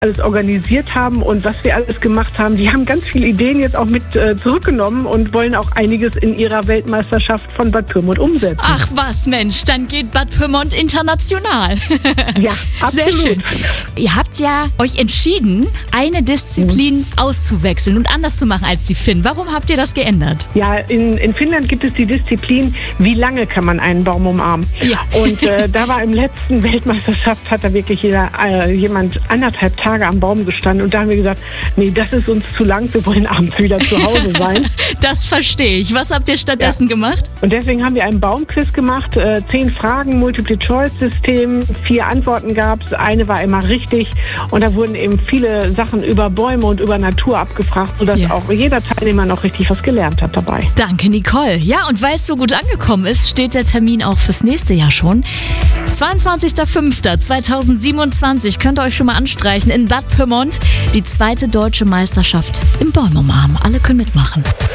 alles organisiert haben und was wir alles gemacht haben. Die haben ganz viele Ideen jetzt auch mit zurückgenommen und wollen auch einiges in ihrer Weltmeisterschaft von Bad Pyrmont umsetzen. Ach was, Mensch, dann geht Bad Pyrmont international. Ja, absolut. Sehr schön. Ihr habt ja euch entschieden, eine Disziplin auszuwechseln und anders zu machen als die Finnen. Warum habt ihr das geändert? Ja, in Finnland gibt es die Disziplin, wie lange kann man einen Baum umarmen? Ja. Und da war im letzten Weltmeisterschaft, hat da wirklich jemand 1,5 Tage am Baum gestanden. Und da haben wir gesagt, nee, das ist uns zu lang, wir wollen abends wieder zu Hause sein. Das verstehe ich. Was habt ihr stattdessen gemacht? Und deswegen haben wir einen Baumquiz gemacht, 10 Fragen, Multiple-Choice-System, 4 Antworten gab es, eine war immer richtig. Und da wurden eben viele Sachen über Bäume und über Natur abgefragt, sodass auch jeder Teilnehmer noch richtig was gelernt hat dabei. Danke, Nicole. Ja, und weil es so gut angekommen ist, steht der Termin auch fürs nächste Jahr schon. 22.05.2027 könnt ihr euch schon mal anstreichen in Bad Pyrmont. Die 2. deutsche Meisterschaft im Bäume umarmen. Alle können mitmachen.